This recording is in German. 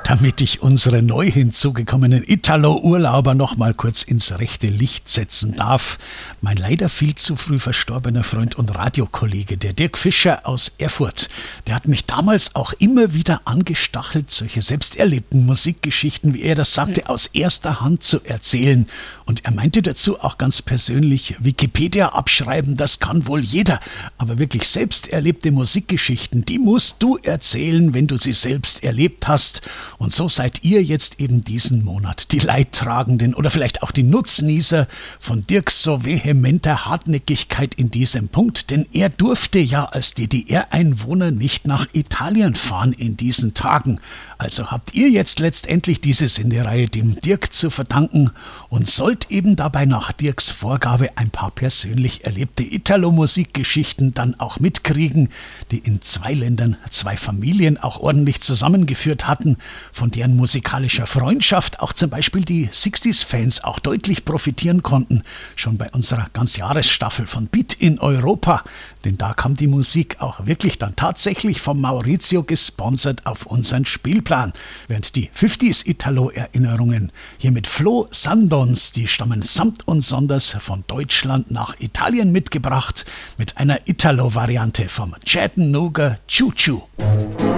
damit ich unsere neu hinzugekommenen Italo-Urlauber noch mal kurz ins rechte Licht setzen darf. Mein leider viel zu früh verstorbener Freund und Radiokollege, der Dirk Fischer aus Erfurt, der hat mich damals auch immer wieder angestachelt, solche selbst erlebten Musikgeschichten, wie er das sagte, aus erster Hand zu erzählen. Und er meinte dazu auch ganz persönlich, Wikipedia abschreiben, das kann wohl jeder. Aber wirklich selbst erlebte Musikgeschichten, die musst du erzählen, wenn du sie selbst erlebt hast. Und so seid ihr jetzt eben diesen Monat die Leidtragenden oder vielleicht auch die Nutznießer von Dirks so vehementer Hartnäckigkeit in diesem Punkt, denn er durfte ja als DDR-Einwohner nicht nach Italien fahren in diesen Tagen. Also habt ihr jetzt letztendlich diese Sendereihe dem Dirk zu verdanken und sollt eben dabei nach Dirks Vorgabe ein paar persönlich erlebte Italo-Musikgeschichten dann auch mitkriegen, die in 2 Ländern 2 Familien auch ordentlich zusammengeführt hatten, von deren musikalischer Freundschaft auch zum Beispiel die 60s-Fans auch deutlich profitieren konnten, schon bei unserer Ganzjahresstaffel von Beat in Europa, denn da kam die Musik auch wirklich dann tatsächlich vom Maurizio gesponsert auf unseren Spielplan, während die 50s-Italo-Erinnerungen hier mit Flo Sandons, die stammen samt und sonders von Deutschland nach Italien mitgebracht, mit einer Italo-Variante vom Chattanooga Choo Choo.